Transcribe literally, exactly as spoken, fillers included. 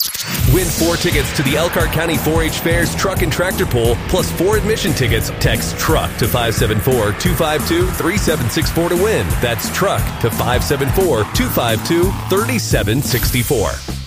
Win four tickets to the Elkhart County four H Fairs Truck and Tractor Pull, plus four admission tickets. Text TRUCK to five seven four, two five two, three seven six four to win. That's TRUCK to five seven four, two five two, three seven six four.